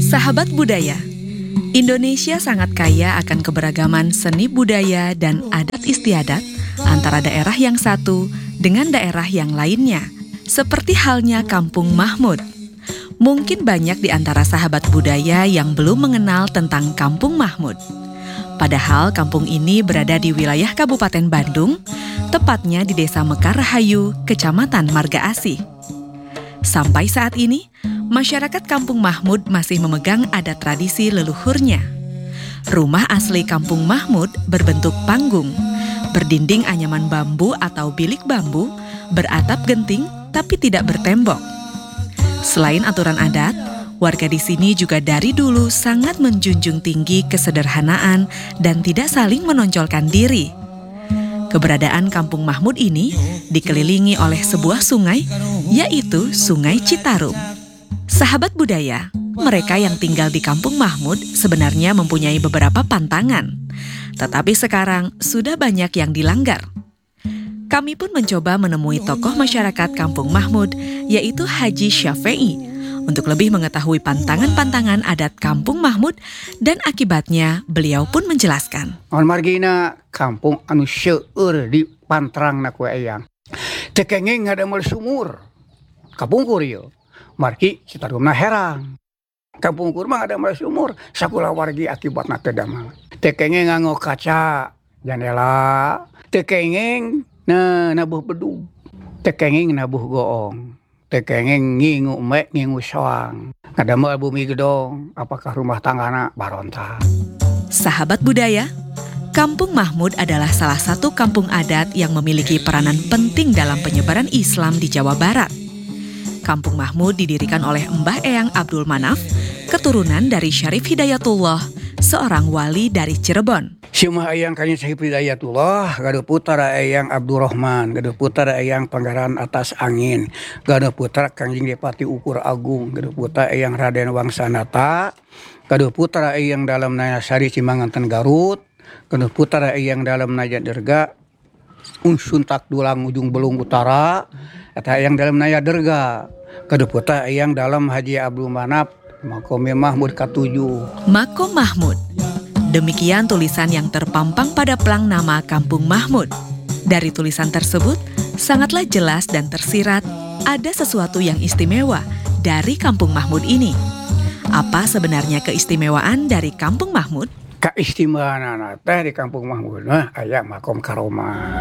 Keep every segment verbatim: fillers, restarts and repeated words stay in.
Sahabat budaya, Indonesia sangat kaya akan keberagaman seni budaya dan adat istiadat antara daerah yang satu dengan daerah yang lainnya, seperti halnya Kampung Mahmud. Mungkin banyak di antara sahabat budaya yang belum mengenal tentang Kampung Mahmud. Padahal kampung ini berada di wilayah Kabupaten Bandung, tepatnya di Desa Mekar Rahayu, Kecamatan Marga Asih. Sampai saat ini, masyarakat Kampung Mahmud masih memegang adat tradisi leluhurnya. Rumah asli Kampung Mahmud berbentuk panggung, berdinding anyaman bambu atau bilik bambu, beratap genting tapi tidak bertembok. Selain aturan adat, warga di sini juga dari dulu sangat menjunjung tinggi kesederhanaan dan tidak saling menonjolkan diri. Keberadaan Kampung Mahmud ini dikelilingi oleh sebuah sungai, yaitu Sungai Citarum. Sahabat budaya, mereka yang tinggal di Kampung Mahmud sebenarnya mempunyai beberapa pantangan, tetapi sekarang sudah banyak yang dilanggar. Kami pun mencoba menemui tokoh masyarakat Kampung Mahmud, yaitu Haji Syafi'i, untuk lebih mengetahui pantangan-pantangan adat Kampung Mahmud dan akibatnya beliau pun menjelaskan. On margina kampung anu seueur di pantrangna ku eyang. Teu kenging ngadamel sumur. Kapungkur ieu. Margi Citarumna herang. Kapungkur mah ngadamel sumur, sakulah wargi akibatna teu damel. Teu kenging nganggo kaca jendela, teu kenging na nabuh bedug, teu kenging nabuh goong. Tekengeng ngingu mek ngingu soang. Kadamel bumi gedong, apakah rumah tanggana baronta. Sahabat budaya, Kampung Mahmud adalah salah satu kampung adat yang memiliki peranan penting dalam penyebaran Islam di Jawa Barat. Kampung Mahmud didirikan oleh Mbah Eyang Abdul Manaf, keturunan dari Syarif Hidayatullah, seorang wali dari Cirebon. Simah Eyang Kanjeng Syarif Hidayatullah, gaduh putra Eyang Abdurrahman, gaduh putra Eyang Pangeran Atas Angin, gaduh putra Kanjeng Depati Ukur Agung, gaduh putra Eyang Raden Wangsanata, gaduh putra Eyang Dalam Nayasari Cimanganten Garut, gaduh putra Eyang Dalam Naya Derga, Unsuntak Dulang Ujung Belung Utara, eta Eyang Dalam Naya Derga, gaduh putra Eyang Dalam Haji Abdul Manaf, Makom Mahmud Katujuh. Makom Mahmud. Demikian tulisan yang terpampang pada plang nama Kampung Mahmud. Dari tulisan tersebut, sangatlah jelas dan tersirat ada sesuatu yang istimewa dari Kampung Mahmud ini. Apa sebenarnya keistimewaan dari Kampung Mahmud? Keistimewaan teh di Kampung Mahmud mah aya makom karomah.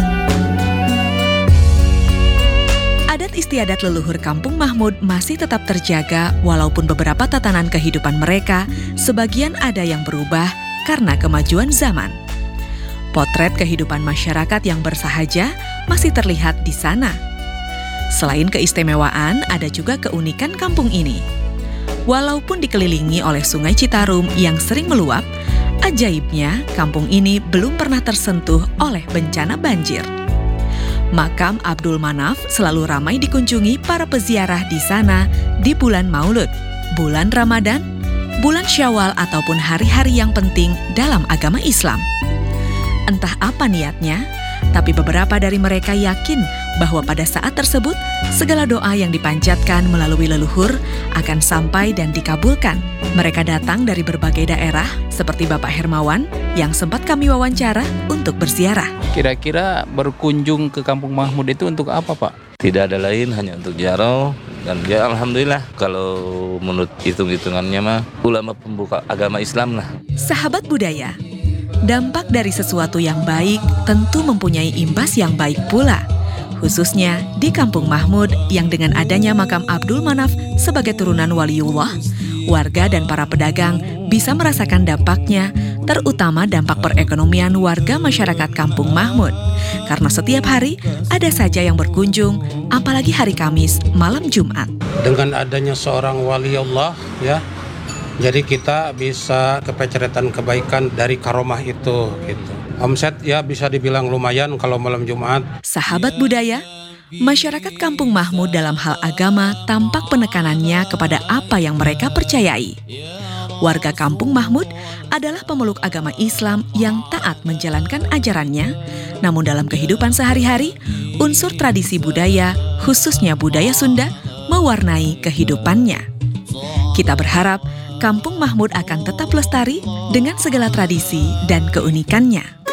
Adat istiadat leluhur Kampung Mahmud masih tetap terjaga walaupun beberapa tatanan kehidupan mereka sebagian ada yang berubah karena kemajuan zaman. Potret kehidupan masyarakat yang bersahaja masih terlihat di sana. Selain keistimewaan, ada juga keunikan kampung ini. Walaupun dikelilingi oleh Sungai Citarum yang sering meluap, ajaibnya kampung ini belum pernah tersentuh oleh bencana banjir. Makam Abdul Manaf selalu ramai dikunjungi para peziarah di sana di bulan Maulud, bulan Ramadan, bulan Syawal ataupun hari-hari yang penting dalam agama Islam. Entah apa niatnya, tapi beberapa dari mereka yakin bahwa pada saat tersebut segala doa yang dipanjatkan melalui leluhur akan sampai dan dikabulkan. Mereka datang dari berbagai daerah seperti Bapak Hermawan yang sempat kami wawancara untuk berziarah. Kira-kira berkunjung ke Kampung Mahmud itu untuk apa, Pak? Tidak ada lain, hanya untuk ziarah. Dan ya alhamdulillah kalau menurut hitung-hitungannya mah ulama pembuka agama Islam lah. Sahabat budaya, dampak dari sesuatu yang baik tentu mempunyai imbas yang baik pula. Khususnya di Kampung Mahmud yang dengan adanya makam Abdul Manaf sebagai turunan waliullah, warga dan para pedagang bisa merasakan dampaknya, terutama dampak perekonomian warga masyarakat Kampung Mahmud. Karena setiap hari ada saja yang berkunjung, apalagi hari Kamis, malam Jumat. Dengan adanya seorang waliullah, ya, jadi kita bisa kepeceretan kebaikan dari karomah itu, gitu. Omset ya bisa dibilang lumayan kalau malam Jumat. Sahabat budaya, masyarakat Kampung Mahmud dalam hal agama tampak penekanannya kepada apa yang mereka percayai. Warga Kampung Mahmud adalah pemeluk agama Islam yang taat menjalankan ajarannya, namun dalam kehidupan sehari-hari, unsur tradisi budaya, khususnya budaya Sunda, mewarnai kehidupannya. Kita Kita berharap Kampung Mahmud akan tetap lestari dengan segala tradisi dan keunikannya.